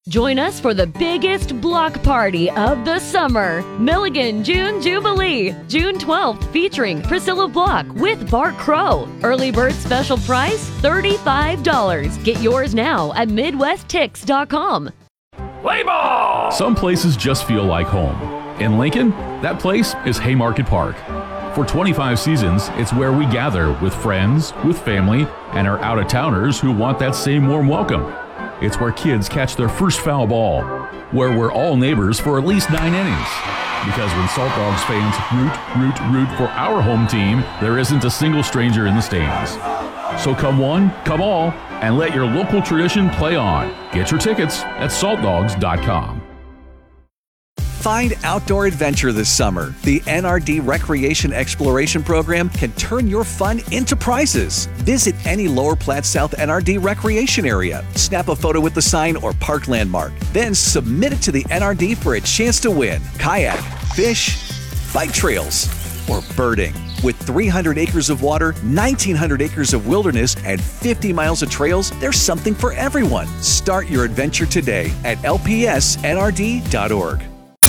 Join us for the biggest block party of the summer. Milligan June Jubilee, June 12th, featuring Priscilla Block with Bart Crow. Early bird special price, $35. Get yours now at MidwestTix.com. Play ball! Some places just feel like home. In Lincoln, that place is Haymarket Park. For 25 seasons, it's where we gather with friends, with family, and our out-of-towners who want that same warm welcome. It's where kids catch their first foul ball, where we're all neighbors for at least 9 innings. Because when Salt Dogs fans root for our home team, there isn't a single stranger in the stands. So come one, come all, and let your local tradition play on. Get your tickets at saltdogs.com. Find outdoor adventure this summer. The NRD Recreation Exploration Program can turn your fun into prizes. Visit any Lower Platte South NRD recreation area. Snap a photo with the sign or park landmark. Then submit it to the NRD for a chance to win kayak, fish, bike trails, or birding. With 300 acres of water, 1,900 acres of wilderness, and 50 miles of trails, there's something for everyone. Start your adventure today at lpsnrd.org.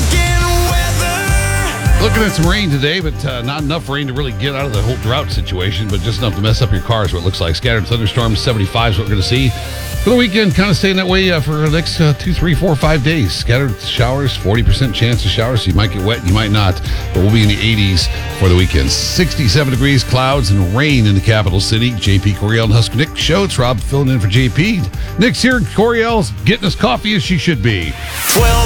Looking at some rain today, but not enough rain to really get out of the whole drought situation, but just enough to mess up your car is what it looks like. Scattered thunderstorms, 75 is what we're going to see. For the weekend, kind of staying that way for the next 2, 3, 4, 5 days. Scattered showers, 40% chance of showers, so you might get wet, you might not, but we'll be in the 80s for the weekend. 67 degrees, clouds, and rain in the capital city. JP Coriel and Husker Nick show. It's Rob filling in for JP. Nick's here. Coriel's getting us coffee as she should be. 12